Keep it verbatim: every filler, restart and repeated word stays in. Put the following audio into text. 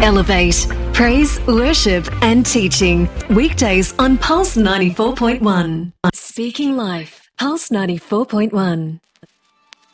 Elevate, praise, worship and teaching. Weekdays on Pulse ninety-four point one. Speaking Life, Pulse ninety-four point one.